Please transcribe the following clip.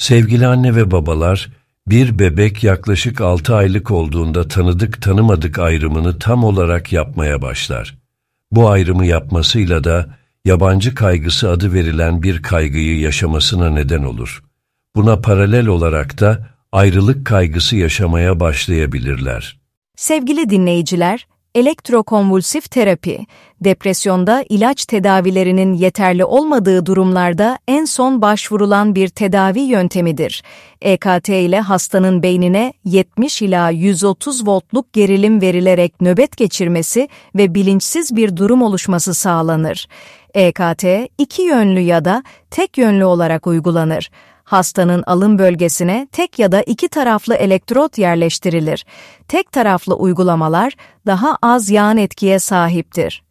Sevgili anne ve babalar, bir bebek yaklaşık 6 aylık olduğunda tanıdık tanımadık ayrımını tam olarak yapmaya başlar. Bu ayrımı yapmasıyla da yabancı kaygısı adı verilen bir kaygıyı yaşamasına neden olur. Buna paralel olarak da ayrılık kaygısı yaşamaya başlayabilirler. Sevgili dinleyiciler, elektrokonvulsif terapi, depresyonda ilaç tedavilerinin yeterli olmadığı durumlarda en son başvurulan bir tedavi yöntemidir. EKT ile hastanın beynine 70 ila 130 voltluk gerilim verilerek nöbet geçirmesi ve bilinçsiz bir durum oluşması sağlanır. EKT, iki yönlü ya da tek yönlü olarak uygulanır. Hastanın alın bölgesine tek ya da iki taraflı elektrot yerleştirilir. Tek taraflı uygulamalar daha az yan etkiye sahiptir.